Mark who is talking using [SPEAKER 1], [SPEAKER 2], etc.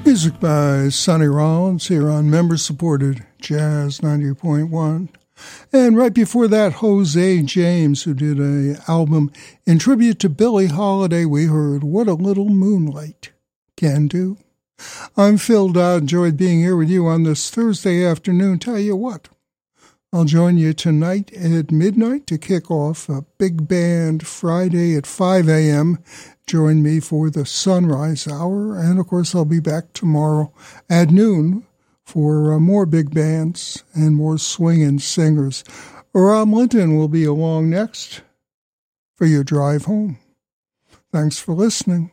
[SPEAKER 1] Music by Sonny Rollins here on member-supported Jazz 90.1. And right before that, Jose James, who did an album in tribute to Billie Holiday, we heard What a Little Moonlight Can Do. I'm Phil Dodd. Enjoyed being here with you on this Thursday afternoon. Tell you what, I'll join you tonight at midnight to kick off a big band Friday at 5 a.m. Join me for the Sunrise Hour. And, of course, I'll be back tomorrow at noon for more big bands and more swinging singers. Rob Linton will be along next for your drive home. Thanks for listening.